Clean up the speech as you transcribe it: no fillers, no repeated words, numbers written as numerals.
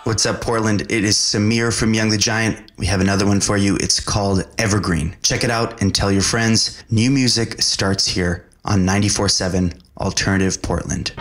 What's up, Portland? It is Samir from Young the Giant. We have another one for you. It's called Evergreen. Check it out and tell your friends. New music starts here on 94.7 Alternative Portland.